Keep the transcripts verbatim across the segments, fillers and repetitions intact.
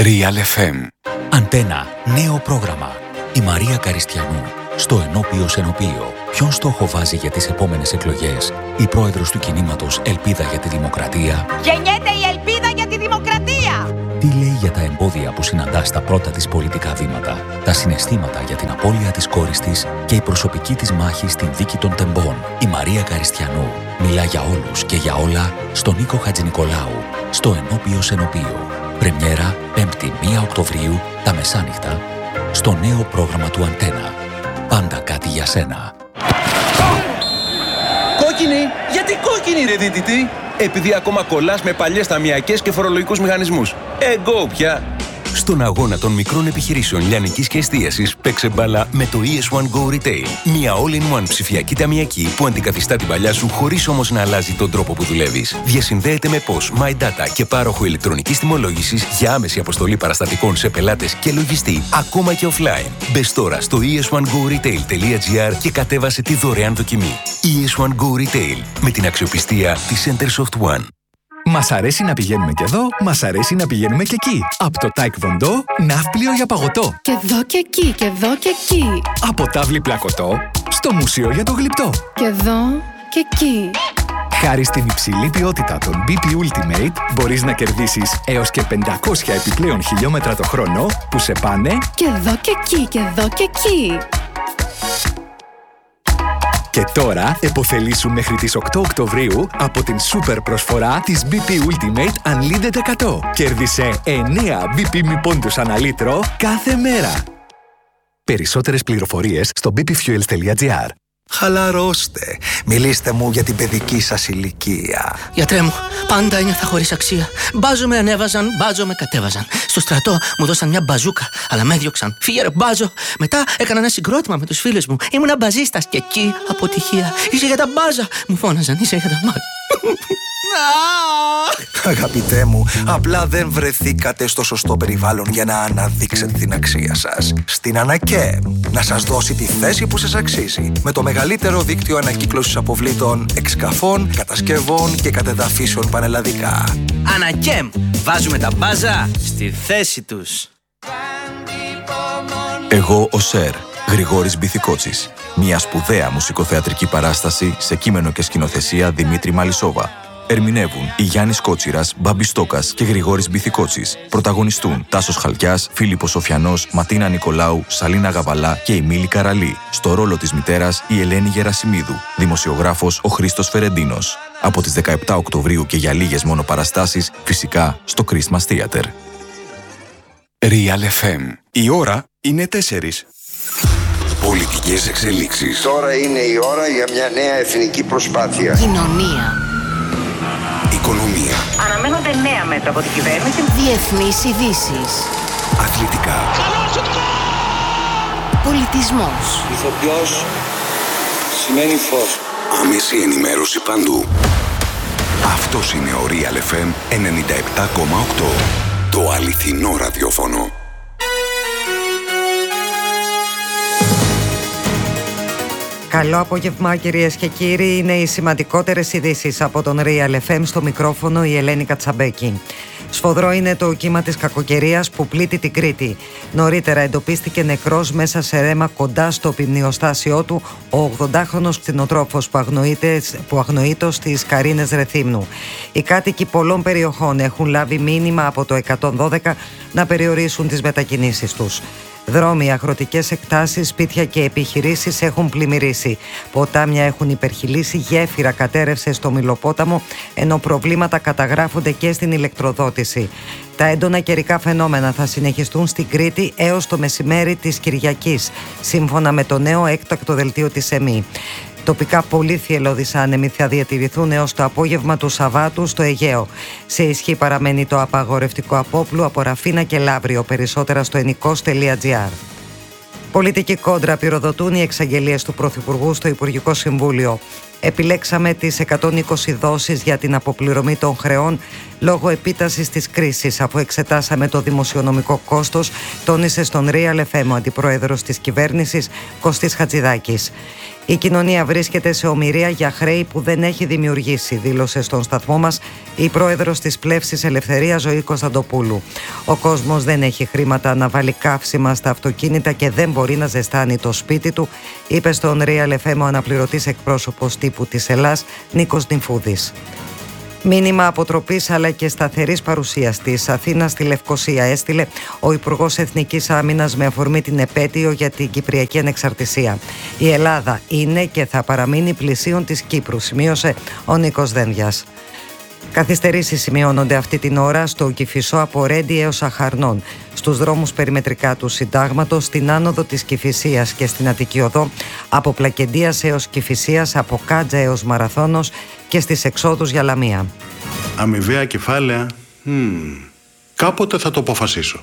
Real εφ εμ. Αντένα, νέο πρόγραμμα. Η Μαρία Καριστιανού, στο Ενώπιο Ενωπίο. Ποιον στόχο βάζει για τις επόμενες εκλογές η πρόεδρος του κινήματος Ελπίδα για τη Δημοκρατία? Γεννιέται η ελπίδα για τη δημοκρατία! Τι λέει για τα εμπόδια που συναντά στα πρώτα της πολιτικά βήματα, τα συναισθήματα για την απώλεια της κόρης της και η προσωπική της μάχη στην δίκη των τεμπών? Η Μαρία Καριστιανού μιλά για όλους και για όλα στον Νίκο Χατζηνικολάου, στο Ενώπιο Ενωπίο. Πρεμιέρα πέμπτη πρώτη Οκτωβρίου τα μεσάνυχτα στο νέο πρόγραμμα του Αντένα. Πάντα κάτι για σένα. Κόκκινη! Γιατί κόκκινη ρε δίτητη? Επειδή ακόμα κολλάς με παλιές ταμιακές και φορολογικούς μηχανισμούς. Εγώ πια! Στον αγώνα των μικρών επιχειρήσεων λιανικής και εστίασης παίξε μπάλα με το ι ες One Go Retail. Μια all-in-one ψηφιακή ταμιακή που αντικαθιστά την παλιά σου χωρίς όμως να αλλάζει τον τρόπο που δουλεύεις. Διασυνδέεται με P O S, MyData και πάροχο ηλεκτρονικής τιμολόγησης για άμεση αποστολή παραστατικών σε πελάτες και λογιστή, ακόμα και offline. Μπες τώρα στο ι ες one go retail τελεία τζι άρ και κατέβασε τη δωρεάν δοκιμή. ι ες One Go Retail, με την αξιοπιστία της Centersoft One. Μας αρέσει να πηγαίνουμε και εδώ, μας αρέσει να πηγαίνουμε και εκεί. Από το Taekwondo, ναύπλιο για παγωτό. Και εδώ και εκεί, και εδώ και εκεί. Από τάβλη πλακωτό, στο μουσείο για το γλυπτό. Και εδώ και εκεί. Χάρη στην υψηλή ποιότητα των μπι πι Ultimate, μπορείς να κερδίσεις έως και πεντακόσια επιπλέον χιλιόμετρα το χρόνο που σε πάνε και εδώ και εκεί, και εδώ και εκεί. Και τώρα επωφελήσου μέχρι τις οκτώ Οκτωβρίου από την σούπερ προσφορά της μπι πι Ultimate Unlimited εκατό. Κέρδισε εννέα μπι πι μη πόντους ανά λίτρο κάθε μέρα. Περισσότερες πληροφορίες στο μπι πι fuels τελεία τζι άρ. Χαλαρώστε. Μιλήστε μου για την παιδική σας ηλικία. Γιατρέ μου, πάντα ένιωθα χωρίς αξία. Μπάζο με ανέβαζαν, μπάζο με κατέβαζαν. Στο στρατό μου δώσαν μια μπαζούκα, αλλά με έδιωξαν. Φύγε ρε μπάζο. Μετά έκανα ένα συγκρότημα με τους φίλους μου. Ήμουνα μπαζίστας και εκεί αποτυχία. Είσαι για τα μπάζα. Μου φώναζαν, είσαι για τα μάτια. Αγαπητέ μου, απλά δεν βρεθήκατε στο σωστό περιβάλλον για να αναδείξετε την αξία σας. Στην Ανακέμ, να σας δώσει τη θέση που σας αξίζει. Με το μεγαλύτερο δίκτυο ανακύκλωσης αποβλήτων, εξκαφών, κατασκευών και κατεδαφίσεων πανελλαδικά. Ανακέμ, βάζουμε τα μπάζα στη θέση τους. Εγώ ο Σερ, Γρηγόρης Μπιθικότσης. Μια σπουδαία μουσικοθεατρική παράσταση σε κείμενο και σκηνοθεσία Δημήτρη Μαλισσόβα. Ερμηνεύουν η Γιάννης Κότσιρας, Μπάμπης Στόκας και Γρηγόρης Μπιθικότσης. Πρωταγωνιστούν Τάσος Χαλκιάς, Φίλιππος Σοφιανός, Ματίνα Νικολάου, Σαλίνα Γαβαλά και η Μίλη Καραλή. Στο ρόλο της μητέρας η Ελένη Γερασιμίδου. Δημοσιογράφος ο Χρήστος Φερεντίνος. Από τις δεκαεπτά Οκτωβρίου και για λίγες μόνο παραστάσεις, φυσικά στο Christmas Theater. Real εφ εμ. Η ώρα είναι τέσσερις. Πολιτικές εξελίξεις. Τώρα είναι η ώρα για μια νέα εθνική προσπάθεια. Κοινωνία. Οικονομία. Αναμένονται νέα μέτρα από την κυβέρνηση. Διεθνείς ειδήσεις. Αθλητικά. Πολιτισμός. Ηθοποιός σημαίνει φως. Άμεση ενημέρωση παντού. Αυτός είναι ο Real εφ εμ ενενήντα επτά κόμμα οκτώ. Το αληθινό ραδιόφωνο. Καλό απόγευμα κυρίες και κύριοι, είναι οι σημαντικότερες ειδήσεις από τον Real εφ εμ, στο μικρόφωνο η Ελένη Κατσαμπέκη. Σφοδρό είναι το κύμα της κακοκαιρίας που πλήττει την Κρήτη. Νωρίτερα εντοπίστηκε νεκρός μέσα σε ρέμα κοντά στο πυμνιοστάσιό του ο ογδοντάχρονος κτηνοτρόφος που, που αγνοείτο στις Καρίνες Ρεθύμνου. Οι κάτοικοι πολλών περιοχών έχουν λάβει μήνυμα από το εκατόν δώδεκα να περιορίσουν τις μετακινήσεις τους. Δρόμοι, αγροτικές εκτάσεις, σπίτια και επιχειρήσεις έχουν πλημμυρίσει. Ποτάμια έχουν υπερχειλήσει, γέφυρα κατέρευσε στο Μυλοπόταμο, ενώ προβλήματα καταγράφονται και στην ηλεκτροδότηση. Τα έντονα καιρικά φαινόμενα θα συνεχιστούν στην Κρήτη έως το μεσημέρι της Κυριακής, σύμφωνα με το νέο έκτακτο δελτίο της ΕΜΗ. Τοπικά πολύ θυελλώδεις άνεμοι θα διατηρηθούν έως το απόγευμα του Σαββάτου στο Αιγαίο. Σε ισχύ παραμένει το απαγορευτικό απόπλου από Ραφίνα και Λαύριο, περισσότερα στο ενικός τελεία τζι άρ. Πολιτική κόντρα πυροδοτούν οι εξαγγελίες του Πρωθυπουργού στο Υπουργικό Συμβούλιο. Επιλέξαμε τις εκατόν είκοσι δόσεις για την αποπληρωμή των χρεών λόγω επίτασης της κρίσης, αφού εξετάσαμε το δημοσιονομικό κόστος, τόνισε στον Real εφ εμ ο αντιπρόεδρος της κυβέρνησης Κωστής Χατζηδάκης. Η κοινωνία βρίσκεται σε ομηρία για χρέη που δεν έχει δημιουργήσει, δήλωσε στον σταθμό μας η πρόεδρος της Πλεύσης Ελευθερίας, Ζωή Κωνσταντοπούλου. Ο κόσμος δεν έχει χρήματα να βάλει καύσιμα στα αυτοκίνητα και δεν μπορεί να ζεστάνει το σπίτι του, είπε στον Real εφ εμ ο αναπληρωτής εκπρόσωπος τύπου της Ελλάς, Νίκος Νυμφούδης. Μήνυμα αποτροπής αλλά και σταθερής παρουσίας της Αθήνας στη Λευκοσία έστειλε ο Υπουργός Εθνικής Άμυνας με αφορμή την επέτειο για την Κυπριακή Ανεξαρτησία. Η Ελλάδα είναι και θα παραμείνει πλησίον της Κύπρου, σημείωσε ο Νίκος Δένδιας. Καθυστερήσεις σημειώνονται αυτή την ώρα στο Κηφισό από Ρέντι έως Αχαρνών, στους δρόμους περιμετρικά του Συντάγματος, στην άνοδο της Κηφισίας και στην Αττική Οδό, από Πλακεντίας έως Κηφισίας, από Κάτζα έως Μαραθώνος και στις εξόδους για Λαμία. Αμοιβαία κεφάλαια, mm, κάποτε θα το αποφασίσω.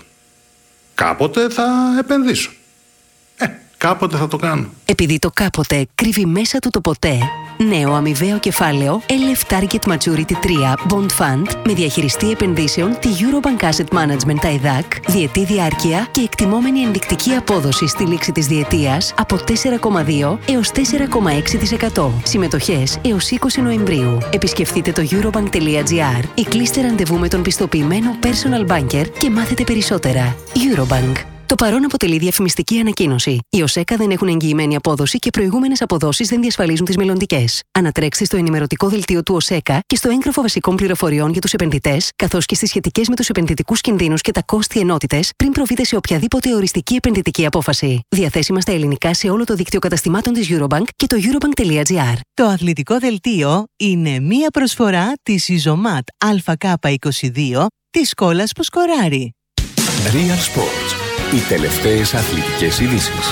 Κάποτε θα επενδύσω. Ε, κάποτε θα το κάνω. Επειδή το κάποτε κρύβει μέσα του το ποτέ, νέο αμοιβαίο κεφάλαιο ελ εφ Target Maturity τρία Bond Fund με διαχειριστή επενδύσεων τη Eurobank Asset Management τα ΕΔΑΚ, διετή διάρκεια και εκτιμόμενη ενδεικτική απόδοση στη λήξη της διετίας από τέσσερα κόμμα δύο έως τέσσερα κόμμα έξι τοις εκατό. Συμμετοχές έως είκοσι Νοεμβρίου. Επισκεφτείτε το eurobank τελεία gr ή κλείστε ραντεβού με τον πιστοποιημένο personal banker και μάθετε περισσότερα. Eurobank. Το παρόν αποτελεί διαφημιστική ανακοίνωση. Οι ΟΣΕΚΑ δεν έχουν εγγυημένη απόδοση και προηγούμενες αποδόσεις δεν διασφαλίζουν τις μελλοντικές. Ανατρέξτε στο ενημερωτικό δελτίο του ΟΣΕΚΑ και στο έγγραφο βασικών πληροφοριών για τους επενδυτές, καθώς και στις σχετικές με τους επενδυτικούς κινδύνους και τα κόστη ενότητες, πριν προβείτε σε οποιαδήποτε οριστική επενδυτική απόφαση. Διαθέσιμα στα ελληνικά σε όλο το δίκτυο καταστημάτων της Eurobank και το eurobank τελεία gr. Το αθλητικό δελτίο είναι μία προσφορά της Ιζωμάτ Α Κ είκοσι δύο της Κόλλας που σκοράρει. Real Sports. Οι τελευταίες αθλητικές ειδήσεις.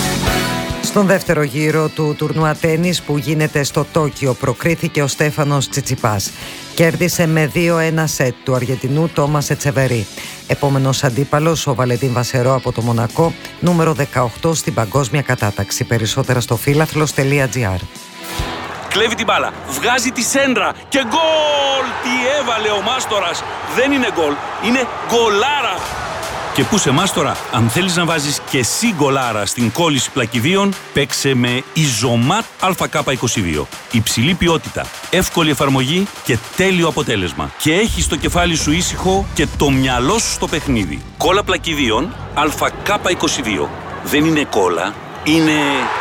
Στον δεύτερο γύρο του τουρνουά τένις που γίνεται στο Τόκιο προκρίθηκε ο Στέφανος Τσιτσιπάς. Κέρδισε με δύο ένα σετ του Αργεντινού Τόμας Ετσεβερί. Επόμενος αντίπαλος ο Βαλεντίν Βασερό από το Μονακό, νούμερο δεκαοκτώ στην παγκόσμια κατάταξη. Περισσότερα στο φύλαθλος τελεία gr. Κλέβει την μπάλα, βγάζει τη σέντρα και γκολ! Τι έβαλε ο Μάστορας! Δεν είναι γκολ, είναι γκολάρα! Και πού σε Μάστορα, αν θέλεις να βάζεις και εσύ γκολάρα στην κόλληση πλακιδίων, παίξε με Ιζωμάτ Α Κ είκοσι δύο. Υψηλή ποιότητα, εύκολη εφαρμογή και τέλειο αποτέλεσμα. Και έχεις το κεφάλι σου ήσυχο και το μυαλό σου στο παιχνίδι. Κόλλα πλακιδίων Α Κ είκοσι δύο. Δεν είναι κόλλα, είναι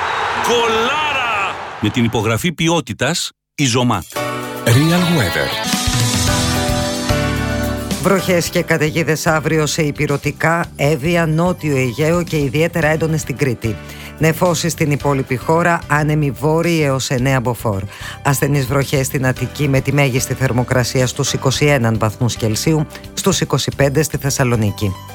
γκολάρα! Με την υπογραφή ποιότητας Ιζωμάτ. Real Weather. Βροχές και καταιγίδες αύριο σε ηπειρωτικά, Εύβοια, Νότιο Αιγαίο και ιδιαίτερα έντονες στην Κρήτη. Νεφώσεις στην υπόλοιπη χώρα, άνεμοι βόρειοι έως εννέα μποφόρ. Ασθενείς βροχές στην Αττική με τη μέγιστη θερμοκρασία στους είκοσι ένα βαθμούς Κελσίου, στους είκοσι πέντε στη Θεσσαλονίκη.